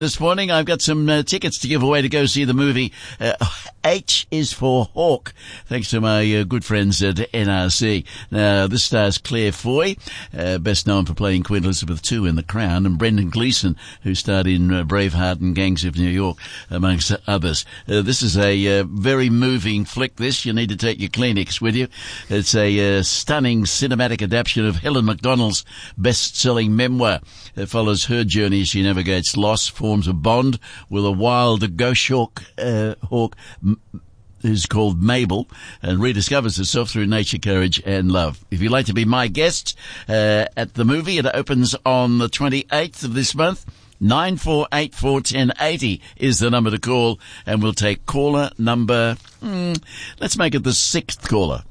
This morning, I've got some tickets to give away to go see the movie H is for Hawk, thanks to my good friends at NRC. Now, this stars Claire Foy, best known for playing Queen Elizabeth II in The Crown, and Brendan Gleeson, who starred in Braveheart and Gangs of New York, amongst others. This is a very moving flick, this. You need to take your Kleenex with you. It's a stunning cinematic adaptation of Helen Macdonald's best-selling memoir. It follows her journey as she navigates loss, forms a bond with a wild ghost hawk who's called Mabel, and rediscovers herself through nature, courage, and love. If you'd like to be my guest at the movie, it opens on the 28th of this month. 94841080 is the number to call, and we'll take caller number, let's make it the 6th caller,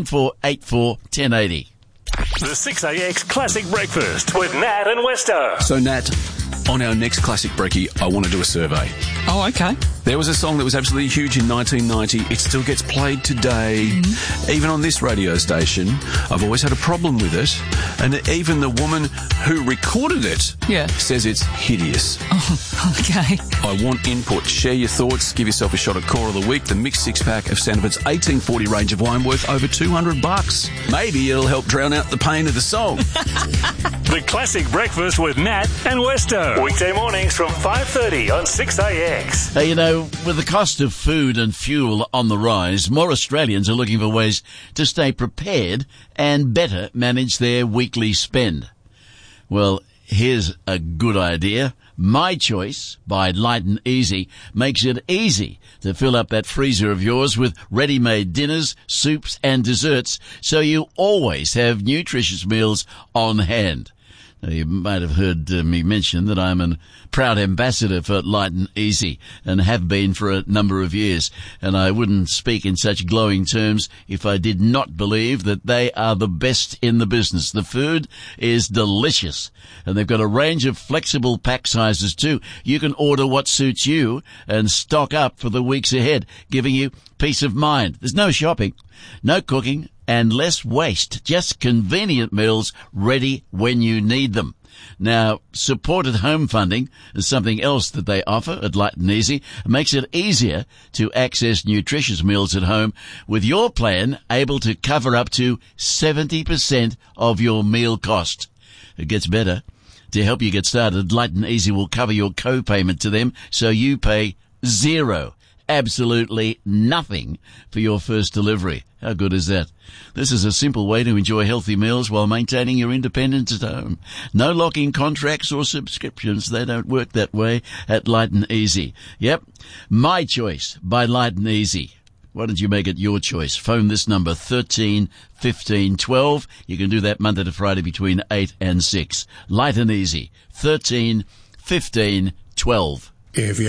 94841080. The 6AX Classic Breakfast with Nat and Westo. So, Nat, on our next Classic Brekkie, I want to do a survey. Oh, okay. There was a song that was absolutely huge in 1990. It still gets played today. Mm-hmm. Even on this radio station, I've always had a problem with it. And even the woman who recorded it says it's hideous. Oh, okay. I want input. Share your thoughts. Give yourself a shot at Core of the Week. The mixed six-pack of Sandifat's 1840 range of wine worth over $200. Maybe it'll help drown out the pain of the song. The Classic Breakfast with Nat and Westo. Weekday mornings from 5:30 on 6AX. Hey, you know, with the cost of food and fuel on the rise, more Australians are looking for ways to stay prepared and better manage their weekly spend. Well, here's a good idea. My Choice by Light and Easy makes it easy to fill up that freezer of yours with ready-made dinners, soups and desserts, so you always have nutritious meals on hand. Now, you might have heard me mention that I'm a proud ambassador for Light and Easy, and have been for a number of years, and I wouldn't speak in such glowing terms if I did not believe that they are the best in the business. The food is delicious, and they've got a range of flexible pack sizes too. You can order what suits you and stock up for the weeks ahead, giving you peace of mind. There's no shopping, no cooking, and less waste. Just convenient meals ready when you need them. Now, supported home funding is something else that they offer at Light and Easy. It makes it easier to access nutritious meals at home, with your plan able to cover up to 70% of your meal cost. It gets better. To help you get started, Light and Easy will cover your co-payment to them, so you pay zero. Absolutely nothing for your first delivery. How good is that? This is a simple way to enjoy healthy meals while maintaining your independence at home. No lock-in contracts or subscriptions. They don't work that way at Light and Easy. Yep. My Choice by Light and Easy. Why don't you make it your choice? Phone this number, 13 15 12. You can do that Monday to Friday between 8 and 6. Light and Easy, 13 15 12. If you